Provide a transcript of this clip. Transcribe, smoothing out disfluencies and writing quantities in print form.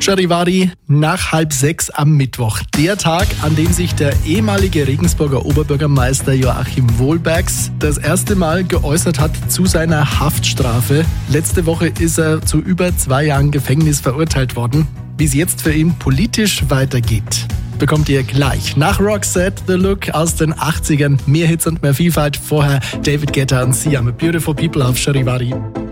Charivari nach 5:30 am Mittwoch. Der Tag, an dem sich der ehemalige Regensburger Oberbürgermeister Joachim Wohlbergs das erste Mal geäußert hat zu seiner Haftstrafe. Letzte Woche ist er zu über 2 Jahren Gefängnis verurteilt worden. Wie es jetzt für ihn politisch weitergeht, bekommt ihr gleich. Nach Roxette, The Look aus den 80ern. Mehr Hits und mehr Vielfalt. Vorher David Guetta und Sia mit Beautiful People auf Charivari.